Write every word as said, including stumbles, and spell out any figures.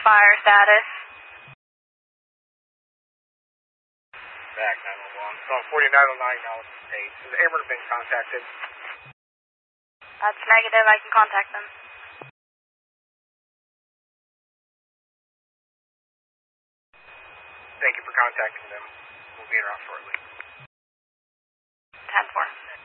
fire status. Back nine one one. So forty-nine oh nine now eight. Has Amber been contacted? That's negative. I can contact them. Thank you for contacting them. We'll be around shortly. ten four.